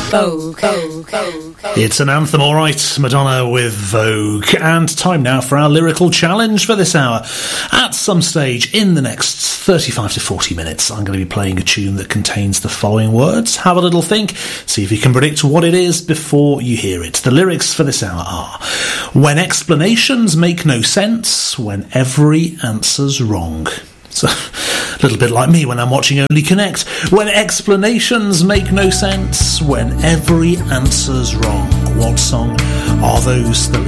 Vogue. It's an anthem, all right. Madonna with Vogue. And time now for our lyrical challenge for this hour. At some stage in the next 35 to 40 minutes, I'm going to be playing a tune that contains the following words. Have a little think. See if you can predict what it is before you hear it. The lyrics for this hour are: when explanations make no sense, when every answer's wrong. So, a little bit like me when I'm watching Only Connect. When explanations make no sense, when every answer's wrong. What song are those? The